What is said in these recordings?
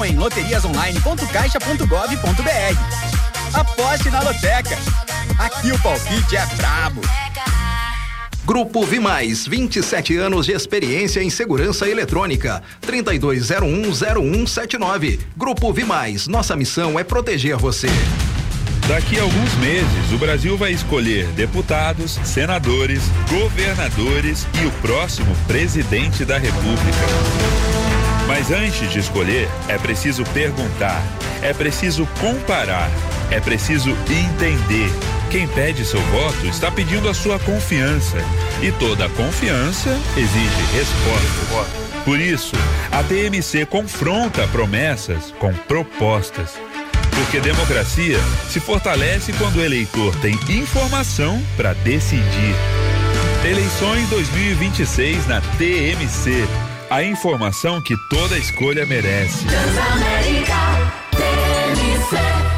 inscrição em loteriasonline.caixa.gov.br. Aposte na Loteca. Aqui o palpite é brabo. Grupo Vimais, 27 anos de experiência em segurança eletrônica. 32010179. Grupo Vimais, nossa missão é proteger você. Daqui a alguns meses, o Brasil vai escolher deputados, senadores, governadores e o próximo presidente da República. Mas antes de escolher, é preciso perguntar, é preciso comparar, é preciso entender. Quem pede seu voto está pedindo a sua confiança. E toda confiança exige resposta. Por isso, a TMC confronta promessas com propostas. Porque democracia se fortalece quando o eleitor tem informação para decidir. Eleições 2026 na TMC. A informação que toda escolha merece. Transamérica, TMC.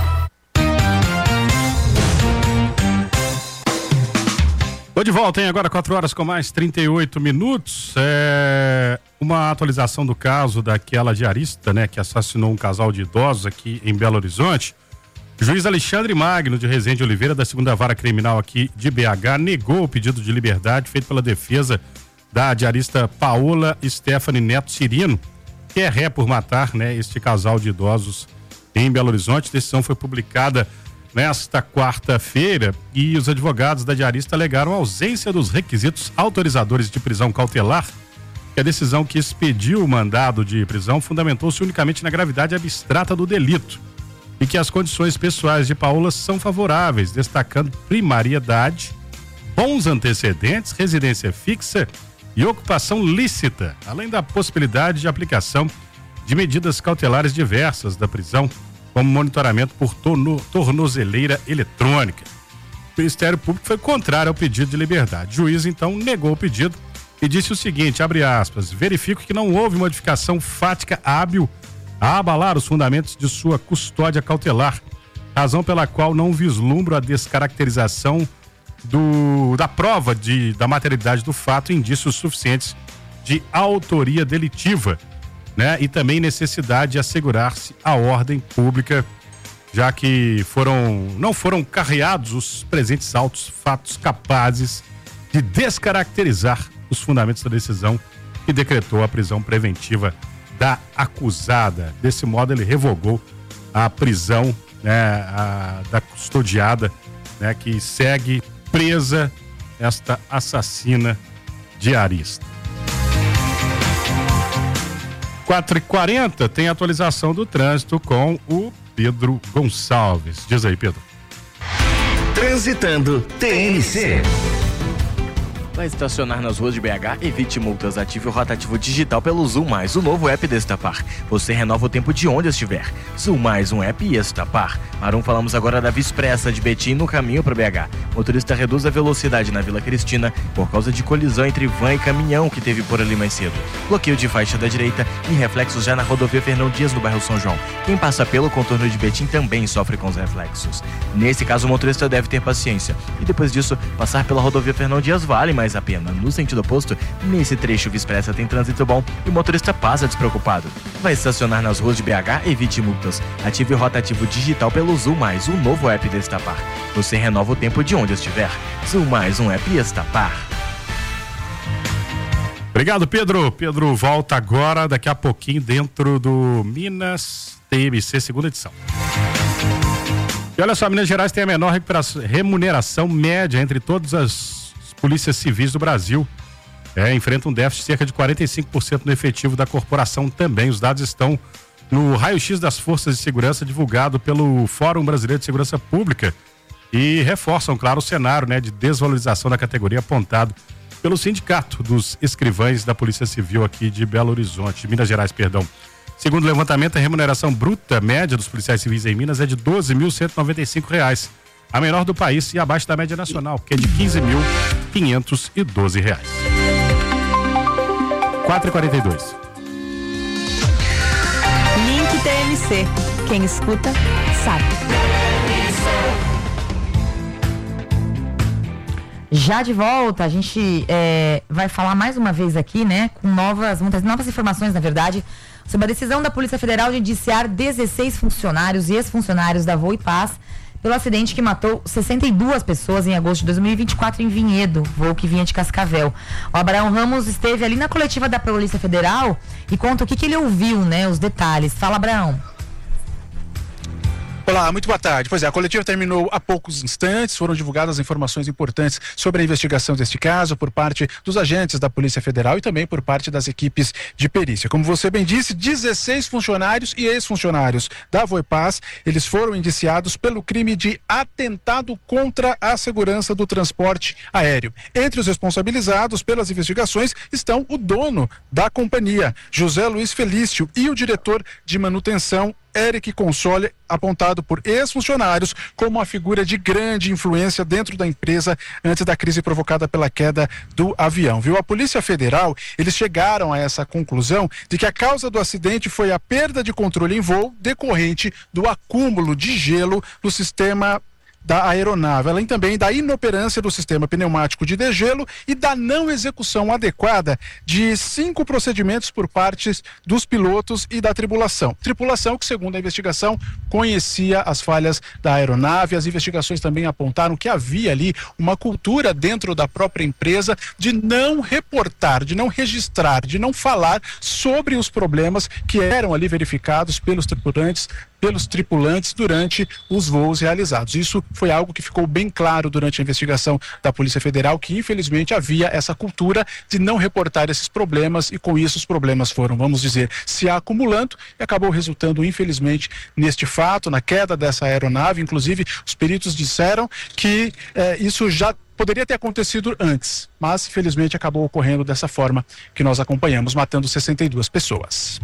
Tô de volta, hein? Agora 4 horas com mais 38 minutos. Uma atualização do caso daquela diarista, né, que assassinou um casal de idosos aqui em Belo Horizonte. O juiz Alexandre Magno de Rezende Oliveira, da 2ª Vara Criminal aqui de BH, negou o pedido de liberdade feito pela defesa da diarista Paola Stephanie Neto Cirino, que é ré por matar, né, este casal de idosos em Belo Horizonte. A decisão foi publicada nesta quarta-feira e os advogados da diarista alegaram a ausência dos requisitos autorizadores de prisão cautelar, que a decisão que expediu o mandado de prisão fundamentou-se unicamente na gravidade abstrata do delito e que as condições pessoais de Paola são favoráveis, destacando primariedade, bons antecedentes, residência fixa e ocupação lícita, além da possibilidade de aplicação de medidas cautelares diversas da prisão, como monitoramento por tornozeleira eletrônica. O Ministério Público foi contrário ao pedido de liberdade. O juiz, então, negou o pedido e disse o seguinte, abre aspas, verifico que não houve modificação fática hábil a abalar os fundamentos de sua custódia cautelar, razão pela qual não vislumbro a descaracterização da prova da materialidade do fato, indícios suficientes de autoria delitiva, né? E também necessidade de assegurar-se a ordem pública, já que não foram carreados os presentes autos fatos capazes de descaracterizar os fundamentos da decisão que decretou a prisão preventiva da acusada. Desse modo, ele revogou a prisão, né, da custodiada, né, que segue presa esta assassina diarista. 4h40 tem atualização do trânsito com o Pedro Gonçalves. Diz aí, Pedro. Transitando TMC. Vai estacionar nas ruas de BH? Evite multas. Ative o rotativo digital pelo Zoom Mais, o novo app Destapar. Você renova o tempo de onde estiver. Zoom Mais, um app e Destapar. Marum, falamos agora da Via Expressa de Betim no caminho para BH. Motorista reduz a velocidade na Vila Cristina por causa de colisão entre van e caminhão que teve por ali mais cedo. Bloqueio de faixa da direita e reflexos já na rodovia Fernão Dias no bairro São João. Quem passa pelo contorno de Betim também sofre com os reflexos. Nesse caso, o motorista deve ter paciência. E depois disso, passar pela rodovia Fernão Dias vale mais a pena. No sentido oposto, nesse trecho Via Expressa tem trânsito bom e o motorista passa despreocupado. Vai estacionar nas ruas de BH? Evite multas. Ative o rotativo digital pelo Zoom Mais, o novo app Destapar. Você renova o tempo de onde estiver. Zoom Mais, um app Destapar. Obrigado, Pedro. Pedro volta agora, daqui a pouquinho, dentro do Minas TMC, segunda edição. E olha só, Minas Gerais tem a menor remuneração média entre todas as polícias civis do Brasil. Enfrenta um déficit de cerca de 45% no efetivo da corporação também. Os dados estão no raio-x das forças de segurança divulgado pelo Fórum Brasileiro de Segurança Pública e reforçam, claro, o cenário, né, de desvalorização da categoria apontado pelo Sindicato dos Escrivães da Polícia Civil aqui de Belo Horizonte, Minas Gerais, perdão. Segundo o levantamento, a remuneração bruta média dos policiais civis em Minas é de R$ 12.195. A menor do país e abaixo da média nacional, que é de R$ 15.512. 4h42. Link TMC. Quem escuta, sabe. Já de volta, a gente vai falar mais uma vez aqui, né? Com muitas novas informações, na verdade. sobre a decisão da Polícia Federal de indiciar 16 funcionários e ex-funcionários da Voe Paz pelo acidente que matou 62 pessoas em agosto de 2024 em Vinhedo, voo que vinha de Cascavel. O Abraão Ramos esteve ali na coletiva da Polícia Federal e conta o que ele ouviu, né? Os detalhes. Fala, Abraão. Olá, muito boa tarde. Pois é, a coletiva terminou há poucos instantes, foram divulgadas informações importantes sobre a investigação deste caso por parte dos agentes da Polícia Federal e também por parte das equipes de perícia. Como você bem disse, 16 funcionários e ex-funcionários da Voe Paz, eles foram indiciados pelo crime de atentado contra a segurança do transporte aéreo. Entre os responsabilizados pelas investigações estão o dono da companhia, José Luiz Felício, e o diretor de manutenção, Eric Console, apontado por ex-funcionários como uma figura de grande influência dentro da empresa antes da crise provocada pela queda do avião. Viu? A Polícia Federal, eles chegaram a essa conclusão de que a causa do acidente foi a perda de controle em voo decorrente do acúmulo de gelo no sistema da aeronave, além também da inoperância do sistema pneumático de degelo e da não execução adequada de 5 procedimentos por parte dos pilotos e da tripulação. Tripulação que, segundo a investigação, conhecia as falhas da aeronave. As investigações também apontaram que havia ali uma cultura dentro da própria empresa de não reportar, de não registrar, de não falar sobre os problemas que eram ali verificados pelos tripulantes durante os voos realizados. Isso foi algo que ficou bem claro durante a investigação da Polícia Federal, que infelizmente havia essa cultura de não reportar esses problemas e com isso os problemas foram, vamos dizer, se acumulando e acabou resultando infelizmente neste fato, na queda dessa aeronave. Inclusive os peritos disseram que isso já poderia ter acontecido antes, mas infelizmente acabou ocorrendo dessa forma que nós acompanhamos, matando 62 pessoas.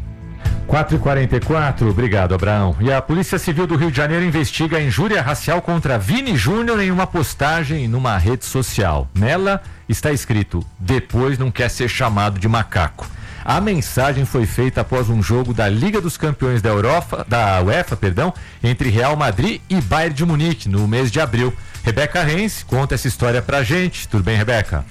4h44, obrigado, Abraão. E a Polícia Civil do Rio de Janeiro investiga a injúria racial contra Vini Júnior em uma postagem numa rede social. Nela está escrito: depois não quer ser chamado de macaco. A mensagem foi feita após um jogo da Liga dos Campeões da UEFA, entre Real Madrid e Bayern de Munique, no mês de abril. Rebeca Rense conta essa história pra gente. Tudo bem, Rebeca?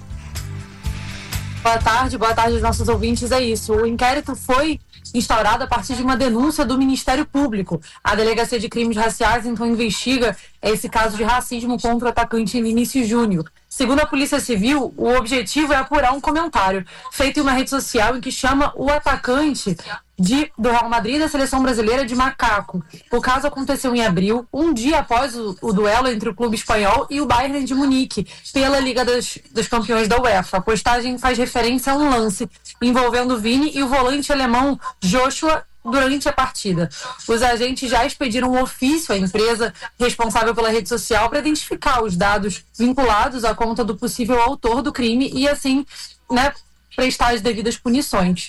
Boa tarde aos nossos ouvintes. É isso, o inquérito foi instaurado a partir de uma denúncia do Ministério Público. A Delegacia de Crimes Raciais então investiga esse caso de racismo contra o atacante Vinícius Júnior. Segundo a Polícia Civil, o objetivo é apurar um comentário feito em uma rede social em que chama o atacante do Real Madrid da Seleção Brasileira de macaco. O caso aconteceu em abril, um dia após o duelo entre o clube espanhol e o Bayern de Munique, pela Liga dos Campeões da UEFA. A postagem faz referência a um lance envolvendo o Vini e o volante alemão Joshua durante a partida. Os agentes já expediram um ofício à empresa responsável pela rede social para identificar os dados vinculados à conta do possível autor do crime e assim, prestar as devidas punições.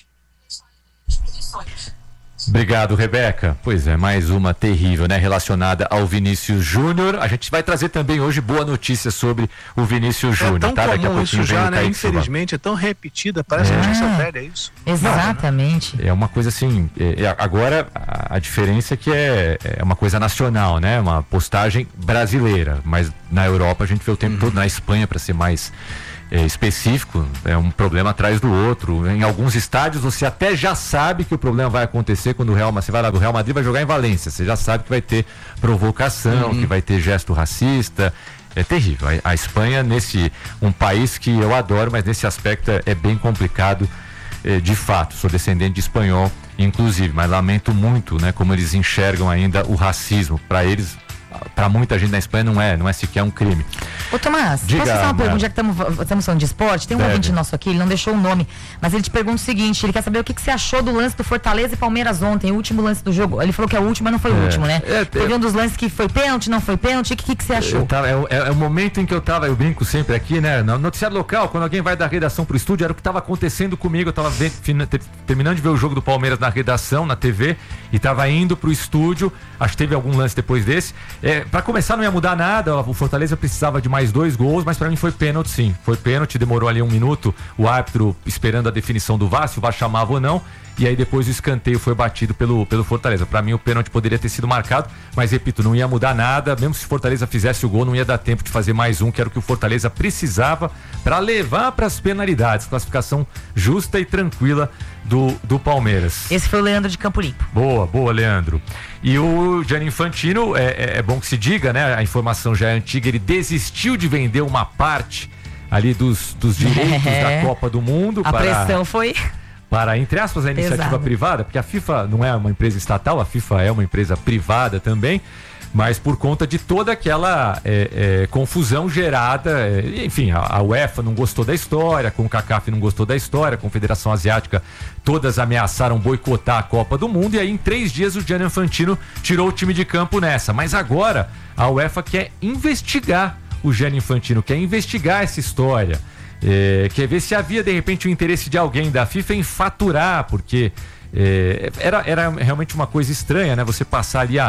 Obrigado, Rebeca. Pois é, mais uma terrível, relacionada ao Vinícius Júnior. A gente vai trazer também hoje boa notícia sobre o Vinícius Júnior. É tão comum isso já, infelizmente, é tão repetida, parece notícia velha, é isso? Exatamente. É uma coisa assim, agora a diferença é que é uma coisa nacional, uma postagem brasileira, mas na Europa a gente vê o tempo todo, na Espanha, para ser mais específico, é um problema atrás do outro. Em alguns estádios você até já sabe que o problema vai acontecer quando você vai lá do Real Madrid, vai jogar em Valência, você já sabe que vai ter provocação, que vai ter gesto racista. É terrível. A Espanha, um país que eu adoro, mas nesse aspecto é bem complicado, de fato. Sou descendente de espanhol, inclusive, mas lamento muito, como eles enxergam ainda o racismo. Para eles, para muita gente na Espanha não é sequer um crime. Ô Tomás, posso fazer uma pergunta, já que estamos falando de esporte? Tem um ouvinte nosso aqui, ele não deixou o nome, mas ele te pergunta o seguinte: ele quer saber o que você achou do lance do Fortaleza e Palmeiras ontem, o último lance do jogo. Ele falou que é o último, mas não foi o último, Teve um dos lances que foi pênalti, não foi pênalti. O que você achou? É o momento em que eu brinco sempre aqui, no noticiário local, quando alguém vai da redação pro estúdio, era o que estava acontecendo comigo. Eu estava terminando de ver o jogo do Palmeiras na redação, na TV, e estava indo pro estúdio. Acho que teve algum lance depois desse. Para começar, não ia mudar nada. O Fortaleza precisava de mais 2 gols, mas para mim foi pênalti, sim. Foi pênalti, demorou ali 1 minuto, o árbitro esperando a definição do VAR, se o VAR chamava ou não. E aí depois o escanteio foi batido pelo Fortaleza. Para mim o pênalti poderia ter sido marcado, mas repito, não ia mudar nada. Mesmo se o Fortaleza fizesse o gol, não ia dar tempo de fazer mais um, que era o que o Fortaleza precisava para levar para as penalidades. Classificação justa e tranquila do Palmeiras. Esse foi o Leandro de Campo Limpo. Boa, Leandro. E o Gianni Infantino, é bom que se diga, né? A informação já é antiga, ele desistiu de vender uma parte ali dos direitos da Copa do Mundo. A pressão foi... Para, entre aspas, a iniciativa privada, porque a FIFA não é uma empresa estatal, a FIFA é uma empresa privada também, mas por conta de toda aquela confusão gerada, enfim, a UEFA não gostou da história, a CONCACAF não gostou da história, a Confederação Asiática, todas ameaçaram boicotar a Copa do Mundo, e aí em 3 dias o Gianni Infantino tirou o time de campo nessa. Mas agora a UEFA quer investigar o Gianni Infantino, quer investigar essa história. Quer ver se havia de repente o interesse de alguém da FIFA em faturar, porque era realmente uma coisa estranha, né? Você passar ali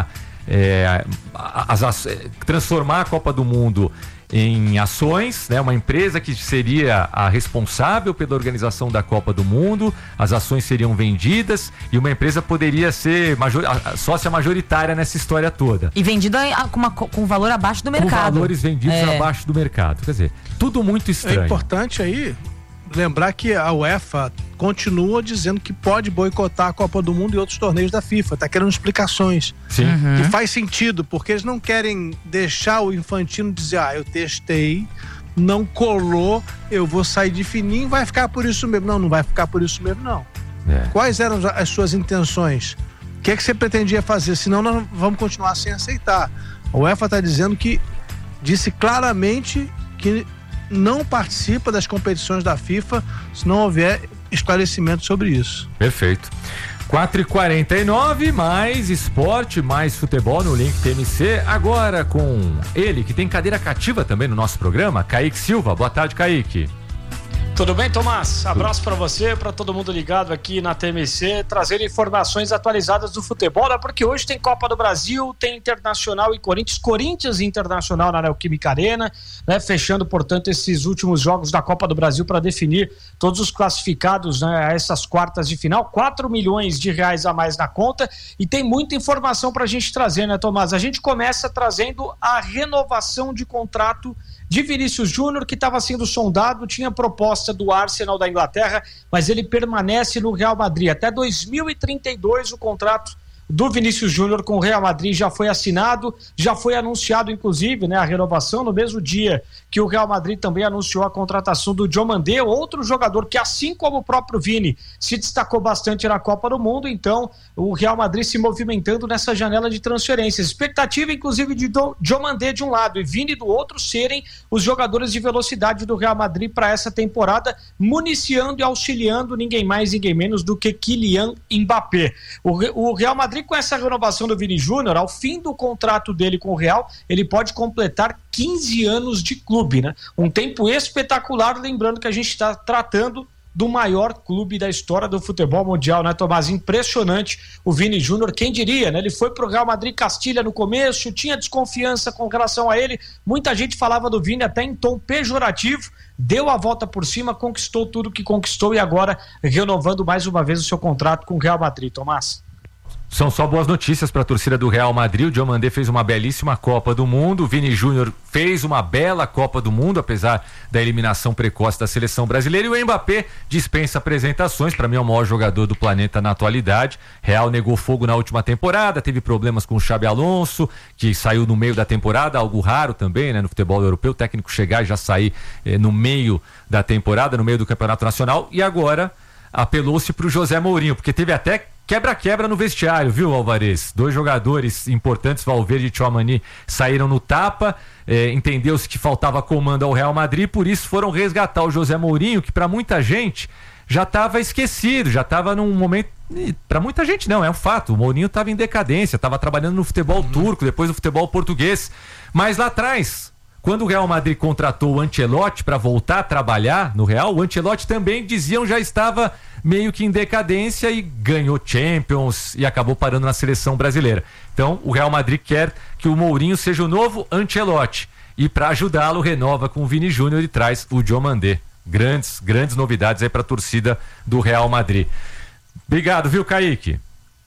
transformar a Copa do Mundo em ações, né? Uma empresa que seria a responsável pela organização da Copa do Mundo, as ações seriam vendidas e uma empresa poderia ser sócia majoritária nessa história toda. E vendida com valor abaixo do mercado. Com valores vendidos abaixo do mercado. Quer dizer, tudo muito estranho. É importante aí lembrar que a UEFA continua dizendo que pode boicotar a Copa do Mundo e outros torneios da FIFA. Tá querendo explicações. Sim. E faz sentido, porque eles não querem deixar o Infantino dizer, eu testei, não colou, eu vou sair de fininho, vai ficar por isso mesmo. Não vai ficar por isso mesmo, não. Quais eram as suas intenções? O que é que você pretendia fazer? Senão nós vamos continuar sem aceitar. A UEFA está dizendo disse claramente que não participa das competições da FIFA se não houver esclarecimento sobre isso. Perfeito. 4h49, mais esporte, mais futebol no Link TMC, agora com ele, que tem cadeira cativa também no nosso programa, Kaique Silva. Boa tarde, Kaique. Tudo bem, Tomás? Abraço para você, para todo mundo ligado aqui na TMC, trazer informações atualizadas do futebol, né? Porque hoje tem Copa do Brasil, tem Internacional e Corinthians e Internacional na Neoquímica Arena, né? Fechando, portanto, esses últimos jogos da Copa do Brasil para definir todos os classificados, né, a essas quartas de final. 4 milhões de reais a mais na conta, e tem muita informação para a gente trazer, né, Tomás? A gente começa trazendo a renovação de contrato de Vinícius Júnior, que estava sendo sondado, tinha proposta do Arsenal da Inglaterra, mas ele permanece no Real Madrid. Até 2032 o contrato do Vinícius Júnior com o Real Madrid já foi assinado, já foi anunciado inclusive, né, a renovação no mesmo dia que o Real Madrid também anunciou a contratação do Diomandé, outro jogador que, assim como o próprio Vini, se destacou bastante na Copa do Mundo. Então o Real Madrid se movimentando nessa janela de transferências, expectativa inclusive de Diomandé de um lado e Vini do outro serem os jogadores de velocidade do Real Madrid para essa temporada, municiando e auxiliando ninguém mais, ninguém menos do que Kylian Mbappé. O Real Madrid, com essa renovação do Vini Júnior, ao fim do contrato dele com o Real, ele pode completar 15 anos de clube, né? Um tempo espetacular, lembrando que a gente está tratando do maior clube da história do futebol mundial, né, Tomás? Impressionante o Vini Júnior, quem diria, né? Ele foi pro Real Madrid Castilha no começo, tinha desconfiança com relação a ele, muita gente falava do Vini até em tom pejorativo, deu a volta por cima, conquistou tudo que conquistou e agora renovando mais uma vez o seu contrato com o Real Madrid, Tomás. São só boas notícias para a torcida do Real Madrid. O Diomandé fez uma belíssima Copa do Mundo, o Vini Júnior fez uma bela Copa do Mundo, apesar da eliminação precoce da seleção brasileira, e o Mbappé dispensa apresentações. Para mim é o maior jogador do planeta na atualidade. Real negou fogo na última temporada, teve problemas com o Xabi Alonso, que saiu no meio da temporada, algo raro também, né, no futebol europeu, o técnico chegar e já sair no meio da temporada, no meio do Campeonato Nacional, e agora apelou-se para o José Mourinho, porque teve até quebra-quebra no vestiário, viu, Alvarez? 2 jogadores importantes, Valverde e Tchouaméni, saíram no tapa, entendeu-se que faltava comando ao Real Madrid, por isso foram resgatar o José Mourinho, que para muita gente já estava esquecido, já estava num momento... Para muita gente não, é um fato, o Mourinho estava em decadência, estava trabalhando no futebol turco, depois no futebol português, mas lá atrás... Quando o Real Madrid contratou o Ancelotti para voltar a trabalhar no Real, o Ancelotti também, diziam, já estava meio que em decadência e ganhou Champions e acabou parando na seleção brasileira. Então o Real Madrid quer que o Mourinho seja o novo Ancelotti e para ajudá-lo renova com o Vini Júnior e traz o Diomandé. Grandes novidades aí para a torcida do Real Madrid. Obrigado, viu, Kaique?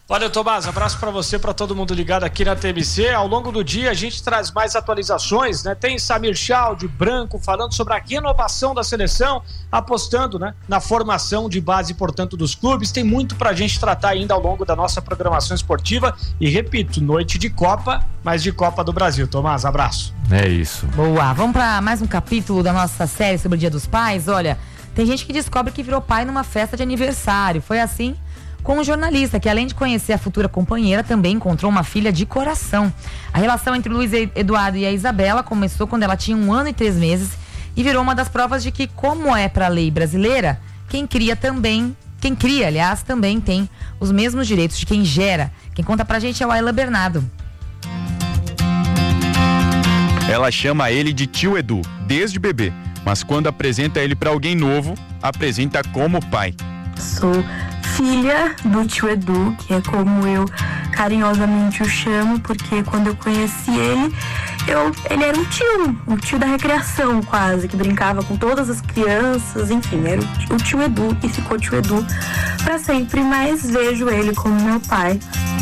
Valeu, Tomás. Abraço para você, para todo mundo ligado aqui na TMC. Ao longo do dia a gente traz mais atualizações, né? Tem Samir Chal de Branco falando sobre a renovação da seleção, apostando, né, na formação de base, portanto, dos clubes. Tem muito pra gente tratar ainda ao longo da nossa programação esportiva. E repito, noite de Copa, mas de Copa do Brasil. Tomás, abraço. É isso. Boa. Vamos para mais um capítulo da nossa série sobre o Dia dos Pais. Olha, tem gente que descobre que virou pai numa festa de aniversário. Foi assim com um jornalista que, além de conhecer a futura companheira, também encontrou uma filha de coração. A relação entre o Luiz Eduardo e a Isabela começou quando ela tinha 1 ano e 3 meses e virou uma das provas de que, como é para a lei brasileira, quem cria, aliás, também tem os mesmos direitos de quem gera. Quem conta pra gente é o Aylan Bernardo. Ela chama ele de tio Edu, desde bebê, mas quando apresenta ele para alguém novo, apresenta como pai. Sou filha do tio Edu, que é como eu carinhosamente o chamo, porque quando eu conheci ele era um tio da recreação quase, que brincava com todas as crianças, enfim, era o tio Edu e ficou tio Edu para sempre, mas vejo ele como meu pai.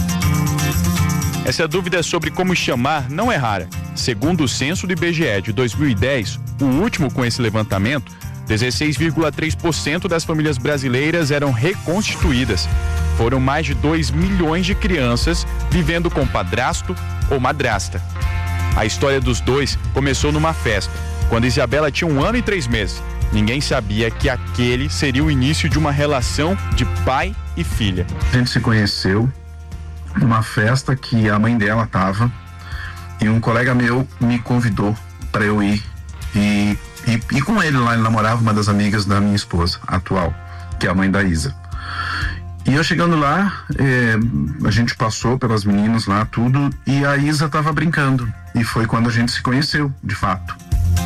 Essa dúvida sobre como chamar não é rara. Segundo o censo do IBGE de 2010, o último com esse levantamento, 16,3% das famílias brasileiras eram reconstituídas. Foram mais de 2 milhões de crianças vivendo com padrasto ou madrasta. A história dos dois começou numa festa, quando Isabela tinha 1 ano e 3 meses. Ninguém sabia que aquele seria o início de uma relação de pai e filha. A gente se conheceu numa festa que a mãe dela estava e um colega meu me convidou para eu ir e com ele lá, ele namorava uma das amigas da minha esposa atual, que é a mãe da Isa. E eu chegando lá, a gente passou pelas meninas lá, tudo, e a Isa estava brincando. E foi quando a gente se conheceu, de fato.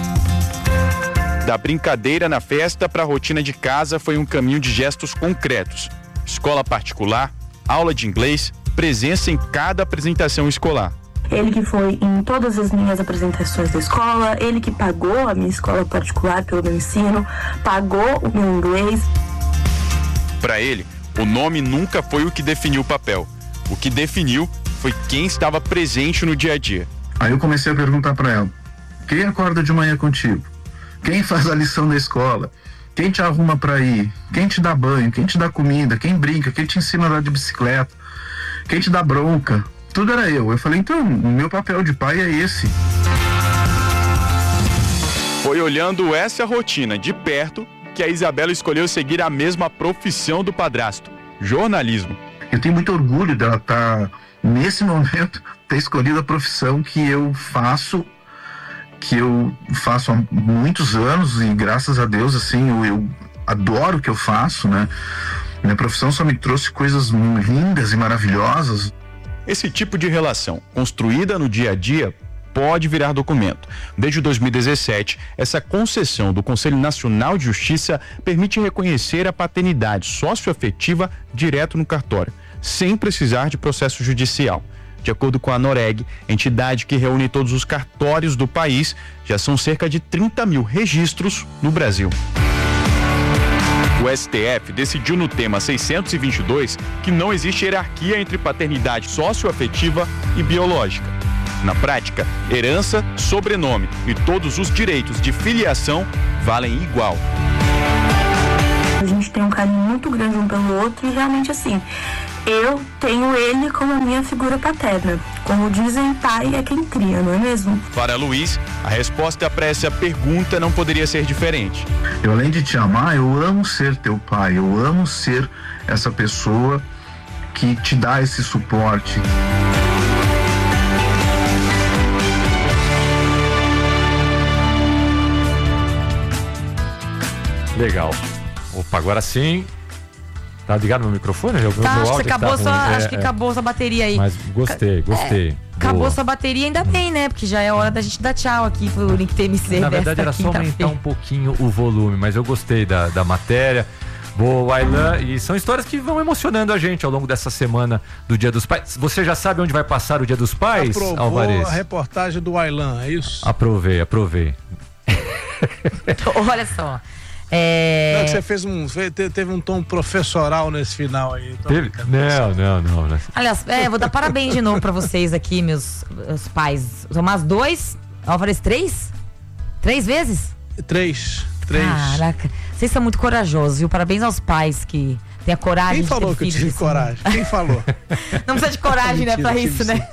Da brincadeira na festa para a rotina de casa foi um caminho de gestos concretos. Escola particular, aula de inglês, presença em cada apresentação escolar. Ele que foi em todas as minhas apresentações da escola, ele que pagou a minha escola particular pelo meu ensino, pagou o meu inglês. Para ele, o nome nunca foi o que definiu o papel. O que definiu foi quem estava presente no dia a dia. Aí eu comecei a perguntar para ela: quem acorda de manhã contigo? Quem faz a lição da escola? Quem te arruma para ir? Quem te dá banho? Quem te dá comida? Quem brinca? Quem te ensina a andar de bicicleta? Quem te dá bronca? Tudo era eu. Eu falei, então, o meu papel de pai é esse. Foi olhando essa rotina de perto que a Isabela escolheu seguir a mesma profissão do padrasto, jornalismo. Eu tenho muito orgulho dela estar, nesse momento, ter escolhido a profissão que eu faço há muitos anos e graças a Deus, assim, eu adoro o que eu faço, né? Minha profissão só me trouxe coisas lindas e maravilhosas. Esse tipo de relação, construída no dia a dia, pode virar documento. Desde 2017, essa concessão do Conselho Nacional de Justiça permite reconhecer a paternidade socioafetiva direto no cartório, sem precisar de processo judicial. De acordo com a Noreg, entidade que reúne todos os cartórios do país, já são cerca de 30 mil registros no Brasil. O STF decidiu no tema 622 que não existe hierarquia entre paternidade socioafetiva e biológica. Na prática, herança, sobrenome e todos os direitos de filiação valem igual. A gente tem um carinho muito grande um pelo outro e realmente assim, eu tenho ele como a minha figura paterna. Como dizem, pai é quem cria, não é mesmo? Para Luiz, a resposta para essa pergunta não poderia ser diferente. Eu, além de te amar, eu amo ser teu pai, eu amo ser essa pessoa que te dá esse suporte. Legal. Opa, agora sim. Tá ligado no microfone? Tá, acho que acabou sua bateria aí. Mas gostei. Acabou sua bateria, ainda bem, né? Porque já é hora da gente dar tchau aqui pro Link TMC. Na verdade era só aumentar um pouquinho o volume, mas eu gostei da matéria. Boa, Aylan, e são histórias que vão emocionando a gente ao longo dessa semana do Dia dos Pais. Você já sabe onde vai passar o Dia dos Pais, Alvarez? A reportagem do Aylan, é isso? Aprovei. Olha só. Não, você teve um tom professoral nesse final aí. Não. Aliás, vou dar parabéns de novo pra vocês aqui, meus pais. Tomás 2, Álvares 3? 3 vezes? 3. Caraca, vocês são muito corajosos, viu? Parabéns aos pais que têm a coragem de ter filhos. Quem falou que eu tive coragem? Quem falou? Não precisa de coragem, né, pra isso, né?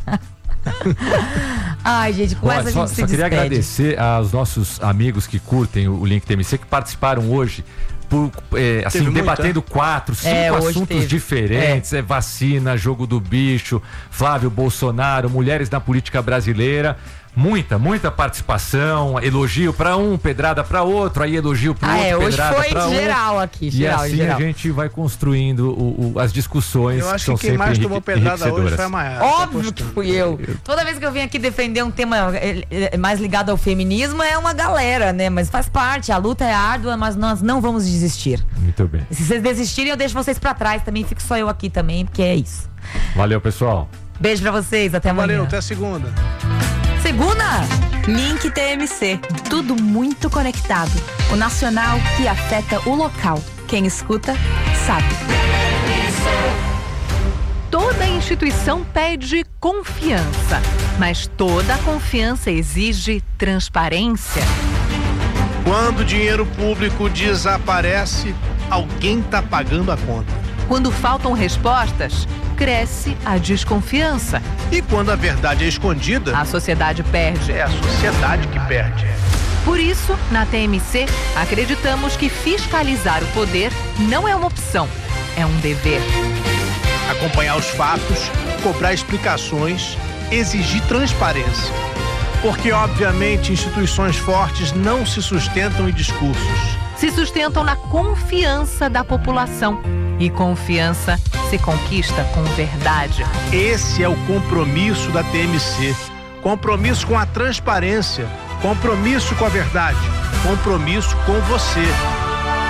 Ai, gente, com essa a gente se despede. Só queria agradecer aos nossos amigos que curtem o Link TMC, que participaram hoje debatendo 4, 5 assuntos diferentes, vacina, jogo do bicho, Flávio Bolsonaro, mulheres na política brasileira. Muita participação, elogio pra um, pedrada pra outro, aí elogio pro outro, pedrada pra outro. Hoje foi geral aqui, e assim a gente vai construindo as discussões. Eu acho que quem mais tomou pedrada hoje foi a Maiara. Óbvio que fui eu. Toda vez que eu venho aqui defender um tema mais ligado ao feminismo, é uma galera, né? Mas faz parte, a luta é árdua, mas nós não vamos desistir. Muito bem. Se vocês desistirem, eu deixo vocês pra trás também, fico só eu aqui também, porque é isso. Valeu, pessoal. Beijo pra vocês, até amanhã. Valeu, até a segunda. Link TMC. Tudo muito conectado. O nacional que afeta o local. Quem escuta, sabe. Toda instituição pede confiança, mas toda confiança exige transparência. Quando o dinheiro público desaparece, alguém está pagando a conta. Quando faltam respostas, cresce a desconfiança. E quando a verdade é escondida, a sociedade perde. É a sociedade que perde. Por isso, na TMC, acreditamos que fiscalizar o poder não é uma opção, é um dever. Acompanhar os fatos, cobrar explicações, exigir transparência. Porque, obviamente, instituições fortes não se sustentam em discursos. Se sustentam na confiança da população. E confiança se conquista com verdade. Esse é o compromisso da TMC. Compromisso com a transparência. Compromisso com a verdade. Compromisso com você.